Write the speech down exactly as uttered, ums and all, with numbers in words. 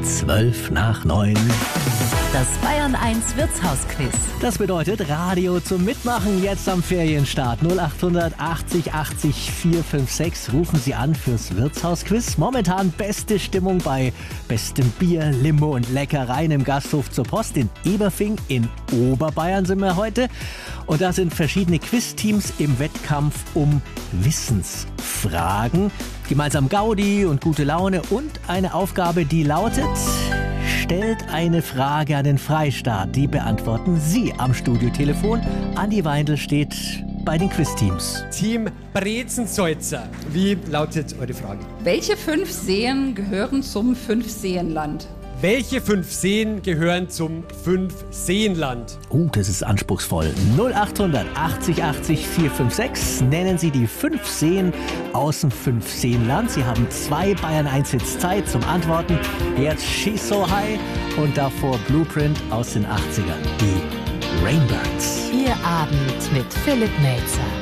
Zwölf nach neun. Das Bayern eins Wirtshausquiz. Das bedeutet Radio zum Mitmachen jetzt am Ferienstart. null acht achtzig achtzig vier fünf sechs rufen Sie an fürs Wirtshausquiz. Momentan beste Stimmung bei bestem Bier, Limo und Leckereien im Gasthof zur Post in Eberfing in Oberbayern sind wir heute. Und da sind verschiedene Quizteams im Wettkampf um Wissensfragen. Gemeinsam Gaudi und gute Laune und eine Aufgabe, die lautet: Stellt eine Frage an den Freistaat. Die beantworten Sie am Studiotelefon. Andi Weindl steht bei den Quizteams. Team Brezensalzer. Wie lautet eure Frage? Welche fünf Seen gehören zum Fünfseenland? Welche fünf Seen gehören zum Fünfseenland? Oh, das ist anspruchsvoll. null acht achtzig achtzig vier fünf sechs. Nennen Sie die fünf Seen aus dem Fünfseenland. Sie haben zwei Bayern eins Hits Zeit zum Antworten. Jetzt She's So High und davor Blueprint aus den achtzigern. Die Rainbirds. Ihr Abend mit Philipp Melzer.